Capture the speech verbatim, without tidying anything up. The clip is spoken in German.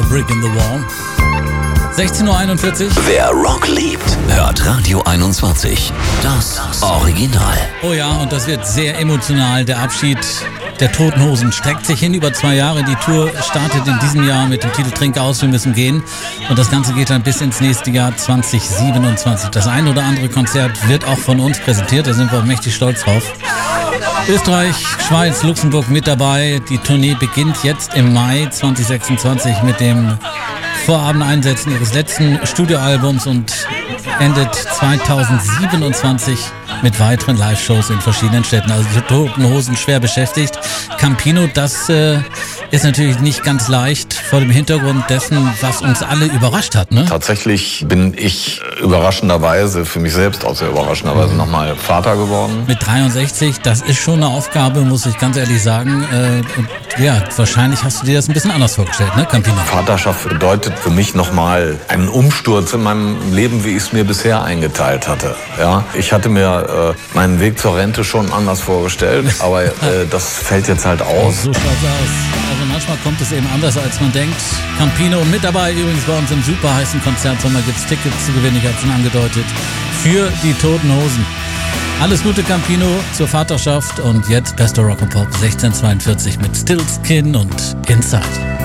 Brick in the Wall. sechzehn Uhr einundvierzig. Wer Rock liebt, hört Radio einundzwanzig. Das Original. Oh ja, und das wird sehr emotional. Der Abschied der Toten Hosen streckt sich hin über zwei Jahre. Die Tour startet in diesem Jahr mit dem Titel Trink aus, wir müssen gehen. Und das Ganze geht dann bis ins nächste Jahr zwanzig siebenundzwanzig. Das ein oder andere Konzert wird auch von uns präsentiert. Da sind wir mächtig stolz drauf. Österreich, Schweiz, Luxemburg mit dabei. Die Tournee beginnt jetzt im Mai zwanzig sechsundzwanzig mit dem Vorabendeinsetzen ihres letzten Studioalbums und endet zwanzig siebenundzwanzig mit weiteren Live-Shows in verschiedenen Städten. Also die Toten Hosen schwer beschäftigt. Campino, das äh, ist natürlich nicht ganz leicht vor dem Hintergrund dessen, was uns alle überrascht hat, ne? Tatsächlich bin ich überraschenderweise, für mich selbst auch sehr überraschenderweise, nochmal Vater geworden. Mit dreiundsechzig, das ist schon eine Aufgabe, muss ich ganz ehrlich sagen. Äh, und ja, wahrscheinlich hast du dir das ein bisschen anders vorgestellt, ne, Campino? Vaterschaft bedeutet für mich nochmal einen Umsturz in meinem Leben, wie ich es mir bisher eingeteilt hatte. Ja, ich hatte mir äh, meinen Weg zur Rente schon anders vorgestellt, aber äh, das fällt jetzt halt aus. So schaut's aus. Also manchmal kommt es eben anders, als man denkt. Campino mit dabei übrigens bei uns im super heißen Konzertsommer. Gibt's Tickets zu gewinnen, ich habe schon angedeutet, für die Toten Hosen. Alles Gute, Campino, zur Vaterschaft und jetzt bester Rock and Pop sechzehn zweiundvierzig mit Still Skin und Inside.